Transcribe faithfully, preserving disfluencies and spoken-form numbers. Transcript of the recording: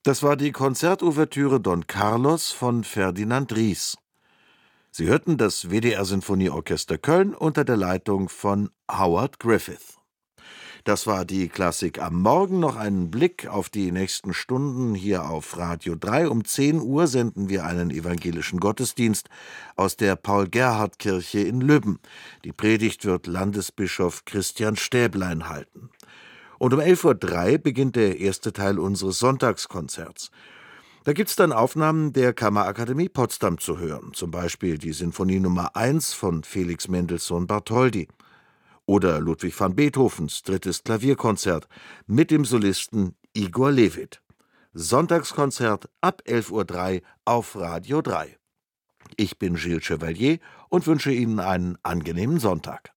Das war die Konzertouvertüre Don Carlos von Ferdinand Ries. Sie hörten das W D R-Sinfonieorchester Köln unter der Leitung von Howard Griffith. Das war die Klassik am Morgen. Noch einen Blick auf die nächsten Stunden hier auf Radio drei. Um zehn Uhr senden wir einen evangelischen Gottesdienst aus der Paul-Gerhardt-Kirche in Lübben. Die Predigt wird Landesbischof Christian Stäblein halten. Und um elf Uhr drei beginnt der erste Teil unseres Sonntagskonzerts. Da gibt es dann Aufnahmen der Kammerakademie Potsdam zu hören, zum Beispiel die Sinfonie Nummer eins von Felix Mendelssohn Bartholdy oder Ludwig van Beethovens drittes Klavierkonzert mit dem Solisten Igor Levit. Sonntagskonzert ab elf Uhr drei auf Radio drei. Ich bin Gilles Chevalier und wünsche Ihnen einen angenehmen Sonntag.